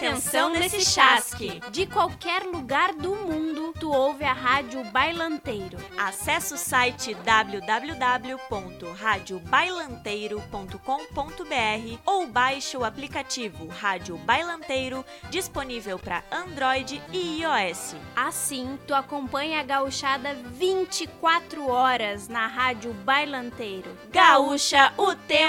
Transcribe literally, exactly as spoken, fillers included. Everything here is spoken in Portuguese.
atenção nesse chasque. De qualquer lugar do mundo, tu ouve a Rádio Bailanteiro. Acesse o site w w w ponto rádio bailanteiro ponto com ponto b r ou baixe o aplicativo Rádio Bailanteiro, disponível para Android e iOS. Assim, tu acompanha a gauchada vinte e quatro horas na Rádio Bailanteiro. Gaúcha, o tempo